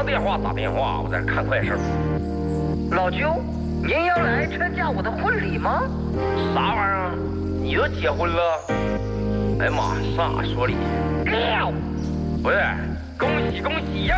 电话打电话，我在这看快事。 老舅，您要来参加我的婚礼吗？ 啥玩意儿？你都结婚了？哎呀妈，上哪说理去？ 撂！ 不是，恭喜恭喜呀！